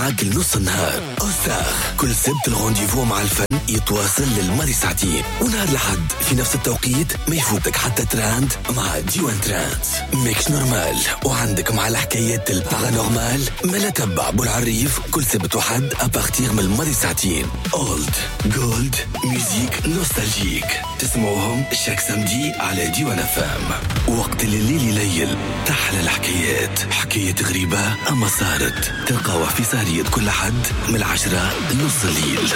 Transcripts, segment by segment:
معاك لنص النهار. أوساخ كل سبت الغونديفو مع الفن يتواصل للماضي ساعتين، ونهار لحد في نفس التوقيت ما يفوتك حتى تراند مع ديوان تراند. ميكس نورمال وعندك مع الحكايات البارانورمال ملا تبع بالعريف كل سبت وحد أبارتيغ من الماضي ساعتين. أولد جولد ميوزيك نوستالجيك تسمعوهم شاك سامدي على ديوان فام. وقت الليل يليل تحلى الحكايات، حكايات غريبة أما صارت تلقاوها في سهرية كل حد من 10 لنص الليل.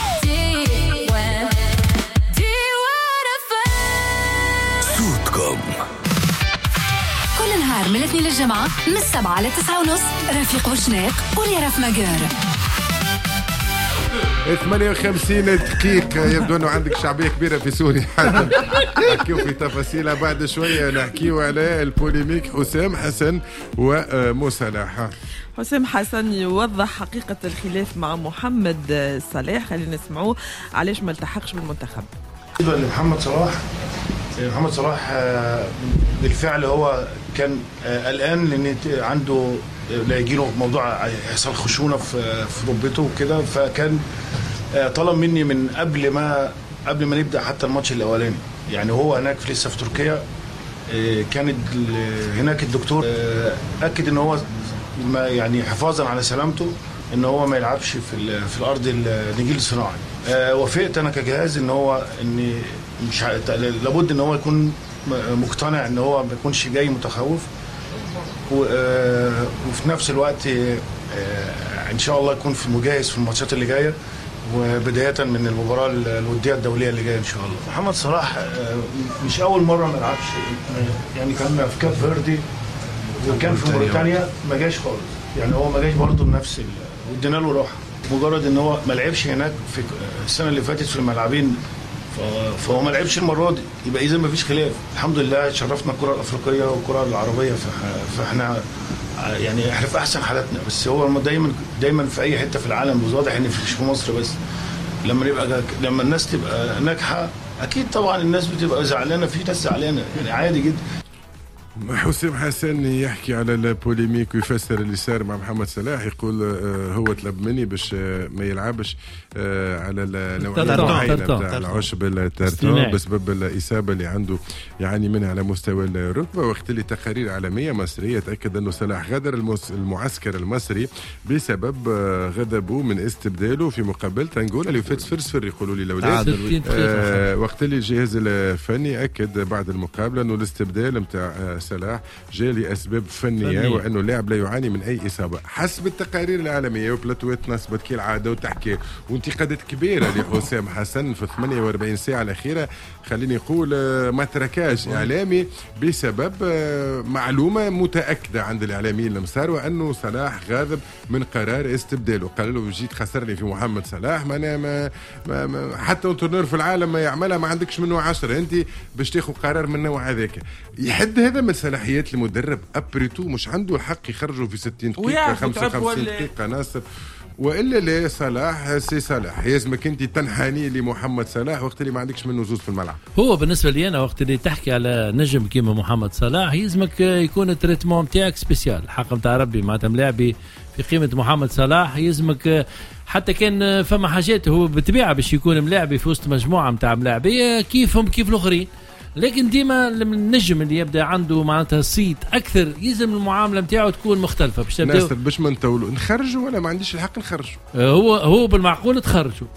صوتكم كل نهار من الاثنين للجمعة من 7 ل 9:30. رفيق وشناق وليرف مجار. 58 دقيقة. يبدو أنه عندك شعبية كبيرة في سوريا. نحكيو في تفاصيلها بعد شوية. نحكيو على البوليميك حسام حسن ومصالحة. حسام حسن يوضح حقيقة الخلاف مع محمد صلاح. خلينا نسمعوه علاش ما التحقش بالمنتخب. محمد صلاح بالفعل هو كان قلقان لأن عنده لا يجيله موضوع يحصل خشونة في ركبته وكده، فكان طلب مني من قبل ما نبدأ حتى الماتش الأولاني. يعني هو هناك لسه في تركيا، كانت هناك الدكتور أكد إن هو يعني حفاظا على سلامته إن هو ما يلعبش في الأرض النجيل الصناعي. وافقت أنا كجهاز إن هو إني مش لابد إن هو يكون مقتنع إن هو ما يكونش جاي متخوف، وفي نفس الوقت ان شاء الله يكون في مجهز في الماتشات اللي جايه، وبدايه من المباراه الوديه الدوليه اللي جايه ان شاء الله. محمد صلاح مش اول مره ما يلعبش، يعني كان في كاب فيردي وكان في موريتانيا ما جاش خالص. يعني هو ما جاش برضه بنفس ودينا له راحه، مجرد ان هو ما لعبش هناك في السنه اللي فاتت في الملعبين، فهو ما لعبش المره دي، يبقى اذا ما فيش خلاف. الحمد لله شرفنا الكره الافريقيه والكره العربيه، فاحنا يعني احنا في احسن حالاتنا. بس هو دايما في اي حته في العالم، واضح ان مش في مصر بس، لما الناس تبقى ناجحه اكيد طبعا الناس بتبقى زعلانه، في ناس زعلانه يعني عادي جدا. حسام حسن يحكي على البوليميك ويفسر اللي صار مع محمد صلاح. يقول هو طلب مني باش ما يلعبش على النوعية المعينة بتاع العشب الترتان بسبب الإصابة اللي عنده يعاني منها على مستوى الركبة. وقت اللي تقارير عالمية مصرية تأكد أنه صلاح غادر المعسكر المصري بسبب غضبه من استبداله في مقابلة أنغولا اللي فات 0-0 يقولوا لي الأولاد. وقت اللي الجهاز الفني أكد بعد المقابلة أنه الاستبدال متاع صلاح جاء لأسباب فنية وأنه اللاعب لا يعاني من أي إصابة حسب التقارير العالمية. وبلاتوات نصبت كالعادة وتحكي وانتقادات كبيرة لحسام حسن في 48 ساعة الأخيرة. خليني نقول ما تركاش إعلامي بسبب معلومة متأكدة عند الإعلاميين المسار، وأنه صلاح غاضب من قرار استبداله. قال له جيت خسرني في محمد صلاح، ما حتى انترنور في العالم ما يعملها ما عندكش منه 10، أنت باش تاخذ قرار من النوع هذاك. يحد هذا من صلاحيات المدرب. أبريتو مش عنده الحق يخرجوا في 60 دقيقة 55 دقيقة ناصر، وإلا لا صلاح سي صلاح يلزمك أنت تنحني لمحمد صلاح وقت اللي ما عندكش منه زوز في الملعب. هو بالنسبة لي أنا وقت اللي تحكي على نجم كيما محمد صلاح يلزمك يكون التريتمون متاعك سبيسيال حق متاع ربي معناتها ملاعبي في قيمة محمد صلاح. يلزمك حتى كان فما حاجات هو بطبيعة باش يكون ملاعبي في وسط مجموعة متاع ملاعبية كيفهم كيف الآخرين، لكن ديما النجم اللي يبدا عنده معناتها صيت اكثر يلزم المعامله نتاعو تكون مختلفه باش ناس باش ما نطولوا نخرجوا ولا ما عنديش الحق نخرجوا. هو بالمعقول تخرجوا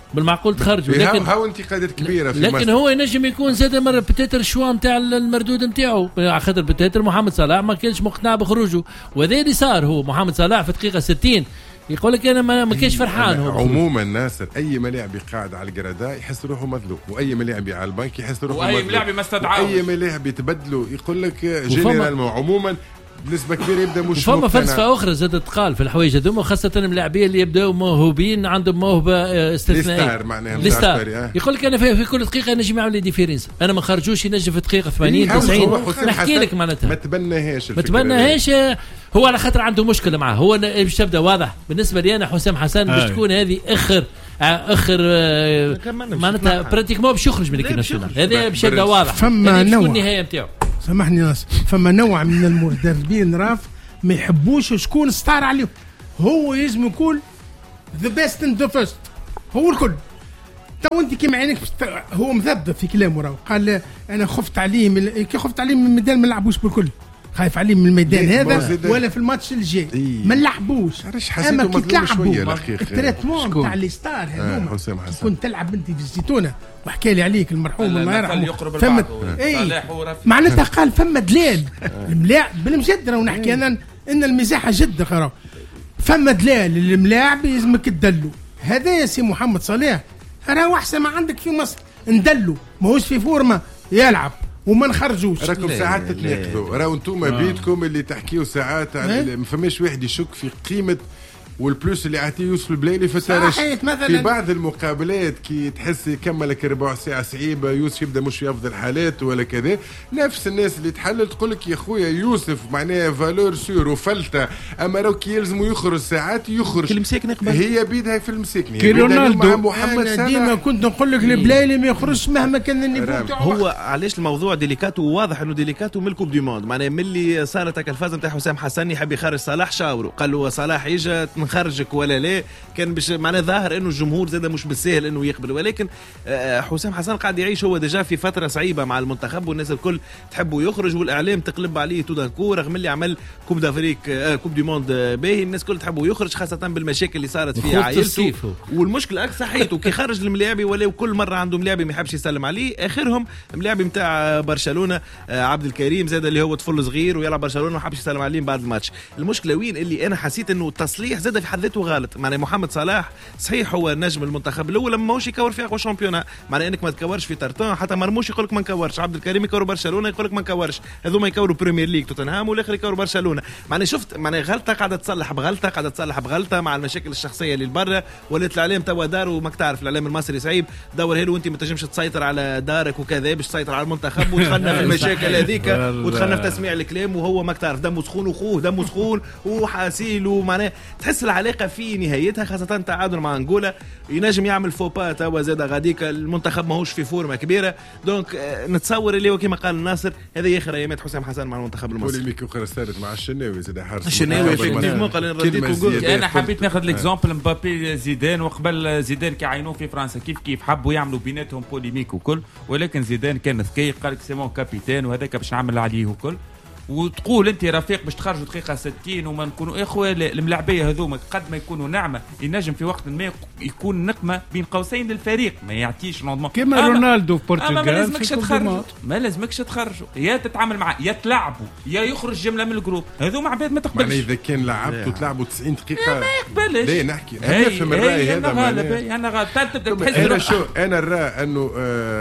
لكن هاو انتقادات كبيره في لكن مصر. هو ينجم يكون زاد مره بتاتر شوا نتاع المردود نتاعو على خاطر بتاتر محمد صلاح ما كانش مقتنع بخروجه، وهذا اللي صار. هو محمد صلاح في دقيقه 60 يقول لك انا ما كانش فرحان. هو عموما ناصر اي ملاعب قاعد على الجرادة يحس روحه مظلوم، واي ملاعب على البنك يحس روحه مظلوم، واي ملاعب ما استدعاه، اي ملاعب يتبدلوا يقول لك جنرال عموما بنسبه كبيره يبدا مش فما فلسفه اخرى زادت تقال في الحوايج هذوما، خاصه الملاعبين اللي يبداوا موهوبين عندهم موهبه استثنائيه. ليستار معناها يقول لك انا في كل دقيقه نجم يعمل لي ديفيرنس، انا ما خرجوش ينجم في دقيقه 80 90. نحكي لك معناتها ما تبناهاش هو على خاطر عنده مشكله معاه. هو باش تبدا واضح بالنسبه لي انا حسام حسن باش تكون هذه اخر معناتها براتيكمون باش يخرج من الكيب ناسيونال. هذا باش يبدا واضح فما نوع النهايه نتاعو. سامحني ناس، فما نوع من المدربين راف ما يحبوش شكون ستار عليهم. هو يلزم يكون ذا بيست اند ذا فيرست هو الكل. تو انت كيما عينك هو مثبت في كلامه راهو قال انا خفت عليه خفت عليه من الميدان ما نلعبوش بالكل، خايف عليه من الميدان هذا ولا في الماتش الجاي ما نلعبوش. اما كي تلعبوا التريتمون تاع لي ستار هذوما كنت تلعب انت في الزيتونه وحكى لي عليك المرحوم الله يرحمه فما معناتها قال فما دلال الملاعب بالمجد راهو نحكي انا ان المزاحه جد خرا فما دلال الملاعب يلزمك تدلو. هذا يا سي محمد صالح راهو احسن ما عندك في مصر ندلو ماهوش في فورمه يلعب وما نخرجوش. راكم ساعات تتناقضوا راهو انتم بيتكم اللي تحكيوا ساعات ما فماش واحد يشك في قيمه والبلوس اللي عطيه يوسف البلايلي في بعض المقابلات كي تحس يكملك ربع ساعه صعيبه يوسف يبدا مش في افضل حالاته ولا كذا نفس الناس اللي تحلل تقول لك يا خويا يوسف معناها فالور سور وفلته اما راهو كي يلزموا يخرج ساعات يخرج المساكن هي بيدها في المساكن كي رونالدو محمد صلاح ديما كنت نقول لك البلايلي ما يخرجش مهما كان النيفو تاعو. هو علاش الموضوع ديليكاتو وواضح انه ديليكاتو من الكوب دي موند معناها ملي صارت الفازه نتاع حسام حسن يحب يخرج صلاح شاوروا قال له صلاح يجي نخرجك ولا لا كان باش معناه ظاهر انه الجمهور زاد مش بالسهل انه يقبل ولكن حسام حسن قاعد يعيش هو ديجا في فتره صعيبه مع المنتخب والناس الكل تحبه يخرج والاعلام تقلب عليه تودانكو رغم اللي عمل كوب دافريك كوب دي موند باهي الناس كل تحبه يخرج خاصه بالمشاكل اللي صارت في عائلته والمشكله اكثر صحيته كي خرج الملاعبي ولا كل مره عنده ملاعبي ما يحبش يسلم عليه اخرهم ملاعبي نتاع برشلونه عبد الكريم زاد اللي هو طفل صغير ويلعب برشلونه ما حبش يسلم عليه بعد الماتش. المشكله وين اللي انا حسيت انه التصليح زاد في حد ذاته غلط. معنى محمد صلاح صحيح هو نجم المنتخب الاول لما ماهوش يكور في اقوى شامبيونات معنى انك ما تكورش في ترتان حتى مرموش يقول لك ما نكورش عبد الكريم يكوروا برشلونه يقول لك ما نكورش هذوما يكوروا بريمير ليج توتنهام والاخر يكوروا برشلونه. معنى شفت معنى غلطه قاعده تصلح بغلطه مع المشاكل الشخصيه اللي برا ولات الاعلام توا دار وما تعرف الاعلام المصري صعيب دور هيلو وانت ما تنجمش تسيطر على دارك وكذا باش تسيطر على المنتخب ودخلنا في المشاكل هذيك ودخلنا في تسميع الكلام وهو ما تعرف دمه سخون واخوه دمه سخون وحاسيل ومعناه تحس العلاقه في نهايتها خاصه تعادل مع انغولا ينجم يعمل فوبا توا زاد غاديك المنتخب ماهوش في فورمه كبيره دونك نتصور اللي هو كما قال الناصر هذا اخر ايامات حسام حسن مع المنتخب المصري. بوليميك اخرى صارت مع الشناوي زاد حارس الشناوي افكتيفمون قال نرديك انا حبيت ناخذ ليكزامبل مبابي زيدان وقبل زيدان كي عينوه في فرنسا كيف حبوا يعملوا بيناتهم بوليميك وكل ولكن زيدان كان ذكي قال لك سيمون كابيتان وهذاك باش نعمل عليه وكل وتقول انت رفيق باش تخرجوا دقيقه 60 وما نكونوا يا خويا الملاعبيه هذوما قد ما يكونوا نعمه ينجم في وقت ما يكون نقمه بين قوسين للفريق ما يعطيش روندمون كما رونالدو في البرتغال ما لازمكش تخرجوا يا تتعامل معاه يا تلعبوا يا يخرج جمله من الجروب هذوما عباد ما تقبلش. اذا كان لعبت وتلعبوا 90 دقيقه ما يقبلش ليه نحكي نفهم الراي هذا انا غالب انا الراي انه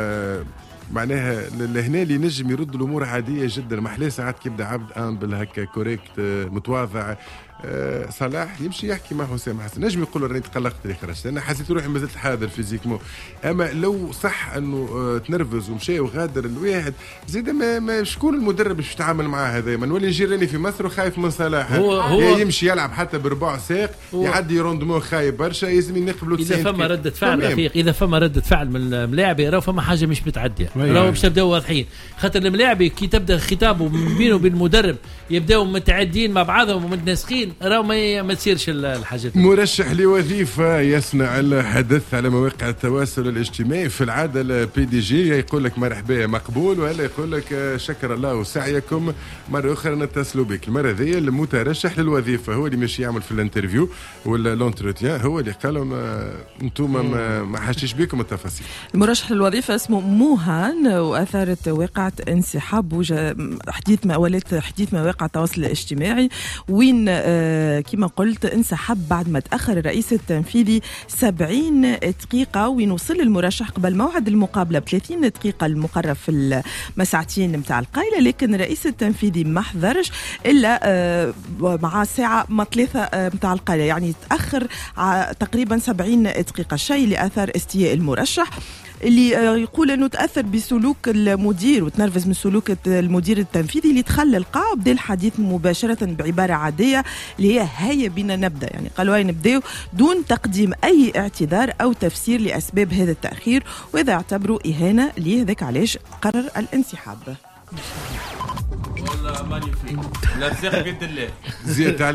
معناها لهنا اللي نجم يرد الامور عاديه جدا محلاه ساعات كيبدا عبد امبل هكا كوريكت متواضع صلاح يمشي يحكي مع حسام حسن نجم يقول راني تقلقت اللي خرجت انا حسيت روحي مازلت حاضر فيزيكمون اما لو صح انه تنرفز ومشى وغادر الواحد زيد ما شكون المدرب باش يتعامل معاه هذا ما نولي نجي راني في مصر وخايف من صلاح هو يمشي يلعب حتى بربع ساق يعدي روندمون خايب برشا لازم نقبلوا اذا فما ردة فعل رفيق اذا فما ردة فعل من الملاعبي راه فما حاجه مش متعديه راهو باش تبداو واضحين خاطر الملاعبي كي تبدا خطابه بينه وبين المدرب يبداو متعدين مع بعضهم ومتناسقين راهو ما تصيرش الحاجات. مرشح لوظيفه يصنع الحدث على مواقع التواصل الاجتماعي في العاده البي دي جي يقول لك مرحبا مقبول ولا يقول لك شكر الله سعيكم مره اخرى نتصلوا بك. المره ذي المترشح للوظيفه هو اللي مش يعمل في الانترفيو ولا لونتروتيان هو اللي قال لهم انتم ما حاشيش بكم التفاصيل. المرشح للوظيفه اسمه موهان واثارت واقعه انسحاب حديث مواقع التواصل الاجتماعي وين كما قلت انسحب بعد ما تأخر الرئيس التنفيذي 70 دقيقة وين وصل المرشح قبل موعد المقابلة ب30 دقيقة المقرر في المساعتين متاع القايلة لكن الرئيس التنفيذي ما حضرش إلا مع ساعة ما 3 متاع القايلة يعني تأخر تقريبا 70 دقيقة شيء لأثر استياء المرشح اللي يقول انه تاثر بسلوك المدير وتنرفز من سلوك المدير التنفيذي اللي تخلى القاعه وبدا الحديث مباشره بعباره عاديه اللي هي بينا نبدا يعني قالوا هاي نبداو دون تقديم اي اعتذار او تفسير لاسباب هذا التاخير واذا اعتبروا اهانه ليه ذاك علاش قرر الانسحاب. والله مانيفيك لا ثق بيد الله زيد تعليق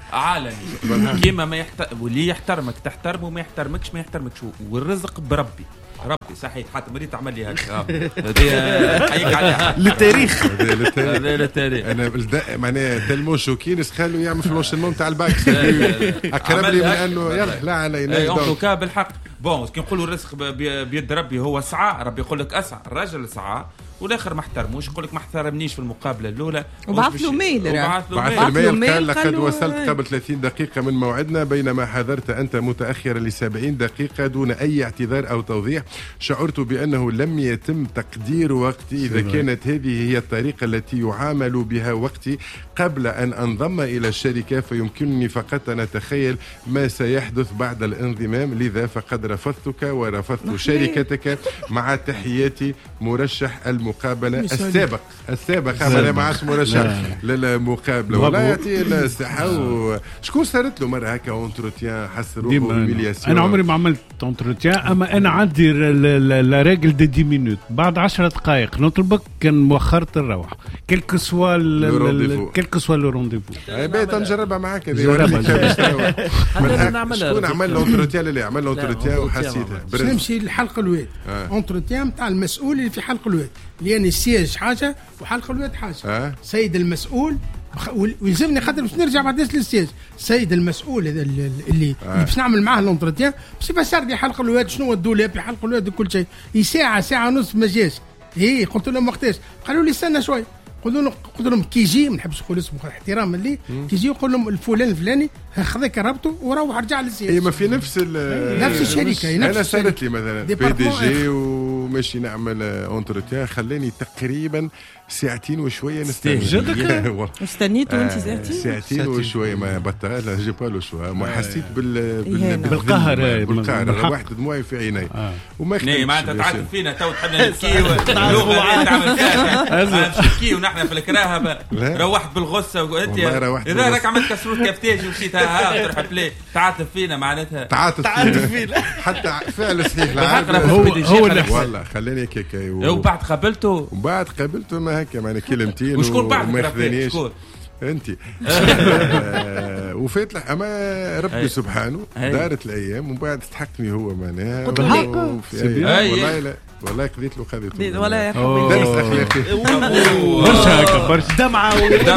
عالمي كيما ما واللي يحترمك تحترمه، ما يحترمكش ما يحترمكش. والرزق بربي صحيح. حتى مريت عمل لي هكا حيك عليها للتاريخ. انا معناها تلمو شوكينس خلوا يعمل في الوشنمون تاع الباكس اقرب لي من انه يلا لا علينا يعطوك بالحق. بون كي نقولوا الرزق بيد ربي هو سعى، ربي يقول لك اسعى، الراجل سعى والاخر ما احترموش، يقول لك ما احترمنيش في المقابله الاولى وبعث له ميل. قال لقد وصلت قبل 30 دقيقه من موعدنا، بينما حضرت انت متاخرا ل70 دقيقه دون اي اعتذار او توضيح. شعرت بانه لم يتم تقدير وقتي اذا كانت هذه هي الطريقه التي يعامل بها وقتي قبل ان انضم الى الشركه، فيمكنني فقط ان اتخيل ما سيحدث بعد الانضمام، لذا فقد رفضتك ورفضت شركتك. مع تحياتي مرشح المقابله السابق انا ما عادش مرشح للمقابله. والله يعطيه الصحه. شكون صارت له مره هكا اونتروتيان حس روحه هوميلياسيون؟ انا عمري ما عملت اونتروتيان، اما انا عندي لا ريغل دي 10 مينوت. بعد 10 دقائق نطلبك كان مؤخرة الروح كلك سوا لو رونديفو. بيت نجربها معاك هذه. شكون عمل الاونتروتيان اللي عمل الاونتروتيان وحسيتها نمشي للحلقه الواد اونتروتيان تاع المسؤول اللي في حلقه الواد، لان السياج حاجه وحلقه الواد حاجه. سيد المسؤول ويلزمني خاطر باش نرجع بعد للسياج. السيد المسؤول اللي باش نعمل معاه الانتروتيان بصفه سردي حلقه الواد شنو الدولاب في حلقه الواد وكل شيء. ساعه ونص ما جاش. قلت لهم وقتاش؟ قالوا لي استنى شوي. قلت لهم كي يجي ما نحبش نقول اسمه احتراما لي، كي يجي يقول لهم الفلان الفلاني خذاك ربطه وروح رجع للسياج. ما في نفس الشركه. انا صارت لي مثلا PDG وماشي نعمل اونتروتيان خلاني تقريبا ساعتين وشويه نستنى. استنيتوا انت ساعتين وشويه ما بطل جي با لو شوا. ما حسيت بالقهر روحت دموعي في عيني وما معناتها تعرف فينا تو تحبنا نبكي اللغه تعمل فيها نبكي ونحن في الكراهه. روحت بالغصه وقلت اذا راك عملت كسروت كافتاج ومشيت تروح بلاي تعاطف فينا معناتها تعاطف فينا حتى فعل صحيح. هو والله خلاني كيكا. وبعد قابلته ما هكا معنى كلمتين وشكون بعد ما خذانيش انت وفات له. اما ربي سبحانه دارت الايام ومن بعد استحقني هو معناها والله لا والله خذيت له ولا يا درس اخلاقي برشا هكا برشا دمعه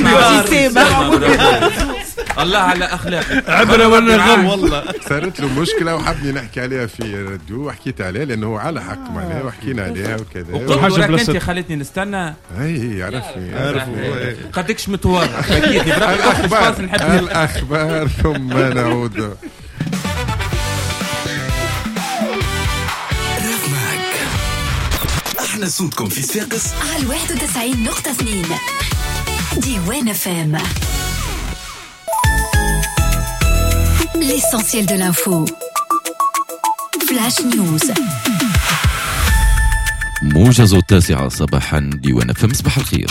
الله على اخلاقك عبره ولا غم. والله صارت له مشكله وحبني نحكي عليها في الراديو وحكيت عليها لانه هو على حق معناها وحكينا عليها وكذا. وقلت انت خليتني نستنى. اي عرفني قدكش متواضع اكيد. الاخبار ثم نعود. احنا صوتكم في صفاقس على 91.2 ديوان FM. L'essentiel de l'info. Flash News. موجز 9 صباحا ديوان FM. صباح الخير.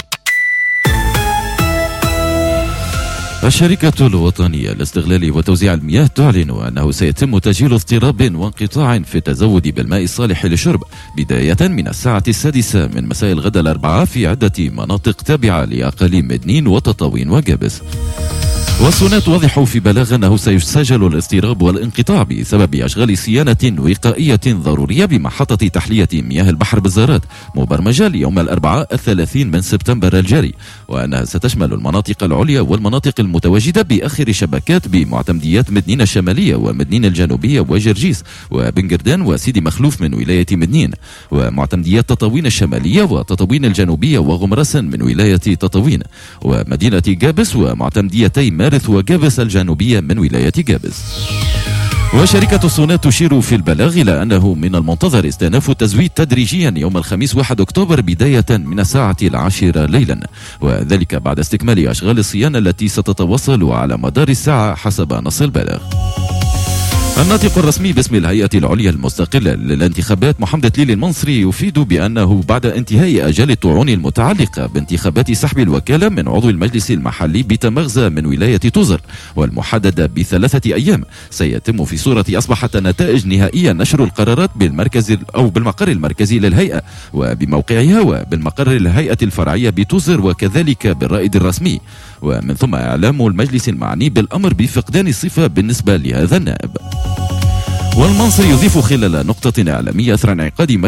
الشركة الوطنية لاستغلال وتوزيع المياه تعلن أنه سيتم تسجيل اضطراب وانقطاع في التزود بالماء الصالح للشرب بداية من 6:06 من مساء الغد الأربعاء في عدة مناطق تابعة لأقاليم مدنين وتطاوين وجابس. والصناع توضح في بلاغ أنه سيسجل الاضطراب والانقطاع بسبب أشغال صيانة وقائية ضرورية بمحطة تحلية مياه البحر بالزارات مبرمجة ليوم الأربعاء 30 من سبتمبر الجاري، وأنها ستشمل المناطق العليا والمناطق المتواجدة بآخر شبكات بمعتمديات مدنين الشمالية ومدنين الجنوبية وجرجيس وبنجردان وسيدي مخلوف من ولاية مدنين، ومعتمديات تطاوين الشمالية وتطاوين الجنوبية وغمرسن من ولاية تطاوين، ومدينة جابس ومعتمديتي مارث وجابس الجنوبية من ولاية جابس. وشركة الصناع تشير في البلاغ إلى أنه من المنتظر استئناف التزويد تدريجيا يوم الخميس 1 أكتوبر بداية من 10:10 ليلا، وذلك بعد استكمال أشغال الصيانة التي ستتواصل على مدار الساعة حسب نص البلاغ. الناطق الرسمي باسم الهيئة العليا المستقلة للانتخابات محمد تليل المنصري يفيد بأنه بعد انتهاء أجال الطعون المتعلقة بانتخابات سحب الوكالة من عضو المجلس المحلي بتمغزة من ولاية توزر والمحددة ب3 أيام، سيتم في صورة أصبحت النتائج نهائيا نشر القرارات بالمركز أو بالمقر المركزي للهيئة وبموقعها وبالمقر الهيئة الفرعية بتوزر وكذلك بالرائد الرسمي. ومن ثم إعلام المجلس المعني بالأمر بفقدان الصفة بالنسبة لهذا النائب. والمنصر يضيف خلال نقطة إعلامية أثر انعقاد